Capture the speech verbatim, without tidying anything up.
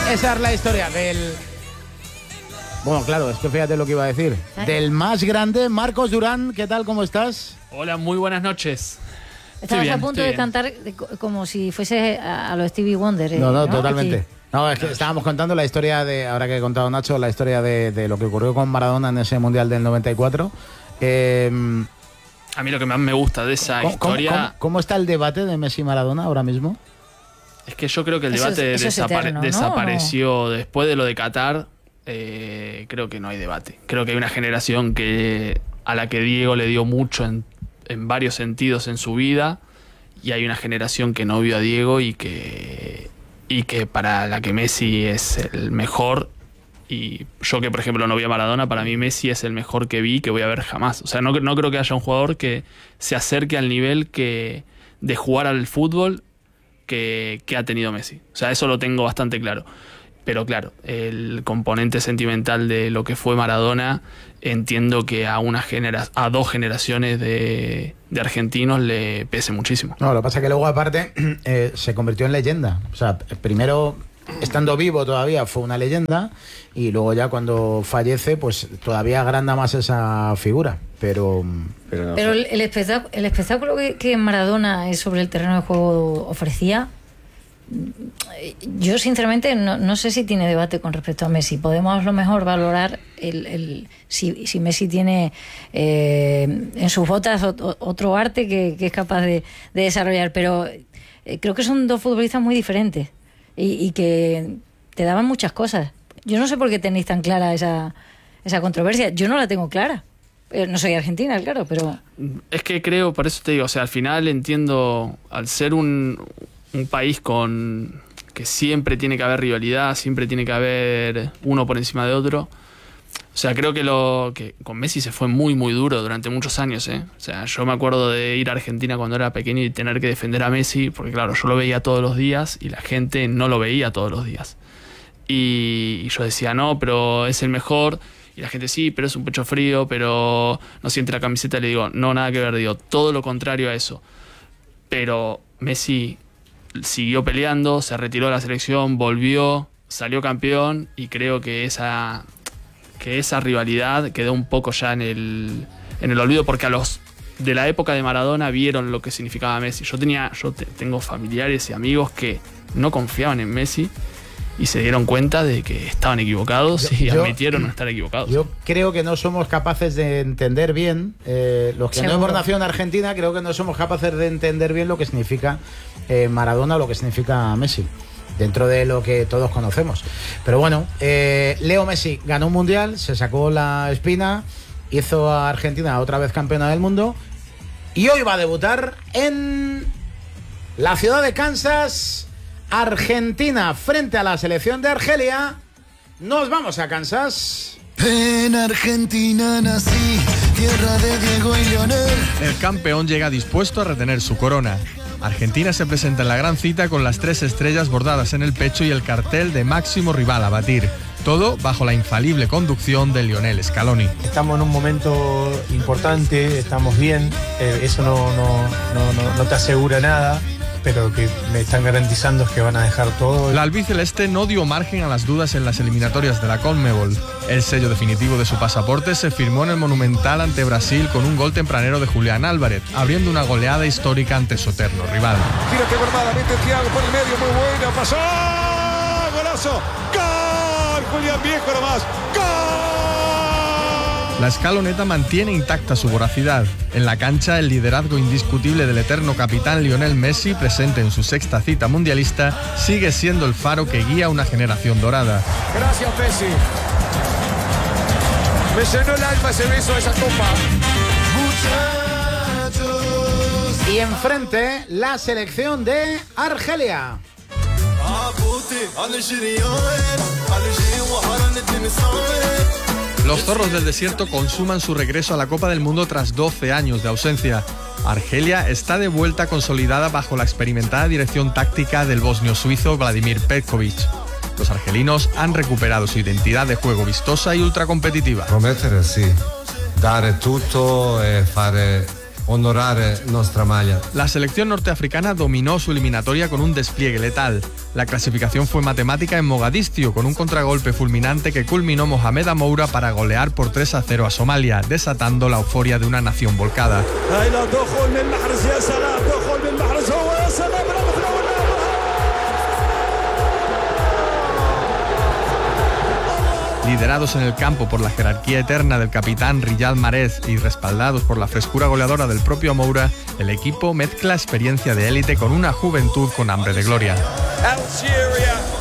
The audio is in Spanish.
Esa es la historia del... Bueno, claro, es que fíjate lo que iba a decir. Del más grande, Marcos Durán. ¿Qué tal? ¿Cómo estás? Hola, muy buenas noches. Estabas bien, a punto de bien. cantar de, como si fuese a, a los Stevie Wonder. Eh, no, no, ¿no? totalmente. Aquí. No, es que estábamos contando la historia de, ahora que he contado Nacho, la historia de, de lo que ocurrió con Maradona en ese Mundial del noventa y cuatro. Eh, a mí lo que más me gusta de esa ¿cómo, historia... ¿cómo, cómo, ¿Cómo está el debate de Messi y Maradona ahora mismo? Es que yo creo que el eso debate es, eso desapare- es eterno, desapareció ¿no? después de lo de Qatar. Eh, creo que no hay debate. Creo que hay una generación que a la que Diego le dio mucho en, en varios sentidos en su vida, y hay una generación que no vio a Diego y que, y que para la que Messi es el mejor. Y yo que por ejemplo no vi a Maradona, para mí Messi es el mejor que vi, que voy a ver jamás. O sea, no, no creo que haya un jugador que se acerque al nivel que de jugar al fútbol que, que ha tenido Messi. O sea, eso lo tengo bastante claro. Pero claro, el componente sentimental de lo que fue Maradona, entiendo que a una genera- a dos generaciones de, de argentinos le pese muchísimo. No, lo que pasa es que luego aparte eh, se convirtió en leyenda. O sea, primero, estando vivo todavía fue una leyenda, y luego ya cuando fallece, pues todavía agranda más esa figura. Pero, pero, no. pero el, el, espectáculo, el espectáculo que, que Maradona sobre el terreno de juego ofrecía, yo sinceramente no, no sé si tiene debate con respecto a Messi. Podemos a lo mejor valorar el, el, si, si Messi tiene eh, en sus botas otro, otro arte que, que es capaz de, de desarrollar, pero eh, creo que son dos futbolistas muy diferentes y, y que te daban muchas cosas. Yo no sé por qué tenéis tan clara esa, esa controversia. Yo no la tengo clara. No soy argentina, claro, pero... Es que creo, por eso te digo, o sea, al final entiendo, al ser un... un país con que siempre tiene que haber rivalidad, siempre tiene que haber uno por encima de otro. O sea, creo que lo que con Messi se fue muy muy duro durante muchos años, ¿eh? O sea, yo me acuerdo de ir a Argentina cuando era pequeño y tener que defender a Messi, porque claro, yo lo veía todos los días y la gente no lo veía todos los días. Y, y yo decía, no, pero es el mejor. Y la gente, sí, pero es un pecho frío, pero no siente la camiseta. Y le digo, no, nada que ver, digo, todo lo contrario a eso. Pero Messi siguió peleando, se retiró de la selección, volvió, salió campeón, y creo que esa que esa rivalidad quedó un poco ya en el en el olvido, porque a los de la época de Maradona vieron lo que significaba Messi. Yo tenía yo te, tengo familiares y amigos que no confiaban en Messi y se dieron cuenta de que estaban equivocados yo, y yo, admitieron no estar equivocados. Yo creo que no somos capaces de entender bien, eh, los que Seguro. no hemos nacido en Argentina, creo que no somos capaces de entender bien lo que significa eh, Maradona o lo que significa Messi, dentro de lo que todos conocemos. Pero bueno, eh, Leo Messi ganó un mundial, se sacó la espina, hizo a Argentina otra vez campeona del mundo, y hoy va a debutar en la ciudad de Kansas, Argentina, frente a la selección de Argelia. Nos vamos a Kansas. En Argentina nací, tierra de Diego y Lionel. El campeón llega dispuesto a retener su corona. Argentina se presenta en la gran cita con las tres estrellas bordadas en el pecho y el cartel de máximo rival a batir. Todo bajo la infalible conducción de Lionel Scaloni. Estamos en un momento importante, estamos bien, eh, eso no, no, no, no, no te asegura nada, pero que me están garantizando es que van a dejar todo. La albiceleste no dio margen a las dudas en las eliminatorias de la Conmebol. El sello definitivo de su pasaporte se firmó en el Monumental ante Brasil con un gol tempranero de Julián Álvarez, abriendo una goleada histórica ante su eterno rival. Tira que Bernada, mete Thiago por el medio, muy buena, pasó, golazo, gol, Julián Viejo nomás, gol. La escaloneta mantiene intacta su voracidad. En la cancha, el liderazgo indiscutible del eterno capitán Lionel Messi, presente en su sexta cita mundialista, sigue siendo el faro que guía una generación dorada. Gracias, Messi. Me llenó el alma ese beso, esa copa. Muchachos. Y enfrente, la selección de Argelia. Los zorros del desierto consuman su regreso a la Copa del Mundo tras doce años de ausencia. Argelia está de vuelta consolidada bajo la experimentada dirección táctica del bosnio suizo Vladimir Petkovic. Los argelinos han recuperado su identidad de juego vistosa y ultracompetitiva. Promettere sì, dare tutto e fare honorar nuestra malla. La selección norteafricana dominó su eliminatoria con un despliegue letal. La clasificación fue matemática en Mogadiscio, con un contragolpe fulminante que culminó Mohamed Amoura para golear por tres a cero a Somalia, desatando la euforia de una nación volcada. Liderados en el campo por la jerarquía eterna del capitán Riyad Mahrez y respaldados por la frescura goleadora del propio Amoura, el equipo mezcla experiencia de élite con una juventud con hambre de gloria. Algeria